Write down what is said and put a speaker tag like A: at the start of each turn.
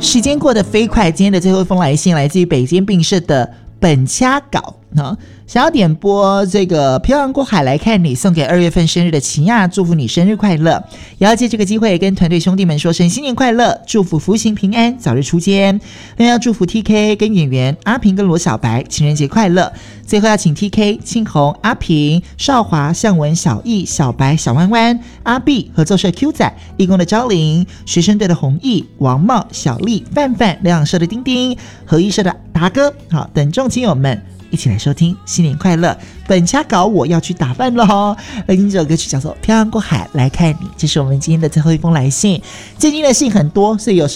A: 时间过得飞快，今天的最后一封来信来自于北京病社的本掐稿想要点播这个漂洋过海来看你，送给2月份生日的齐亚，祝福你生日快乐，也要借这个机会跟团队兄弟们说声新年快乐，祝福福行平安，早日出监。另外要祝福 TK 跟演员阿平跟罗小白情人节快乐，最后要请 TK、庆红、阿平、少华、向文、小易、小白、小弯弯、阿碧、合作社 Q 仔、义工的昭玲、学生队的弘毅、王茂、小丽、范范、疗养社的丁丁、合一社的达哥，好，等众亲友们一起来收听新年快乐。本掐稿我要去打扮了来听这首歌曲叫做漂洋过海来看你，这是我们今天的最后一封来信。最近的信很多，所以有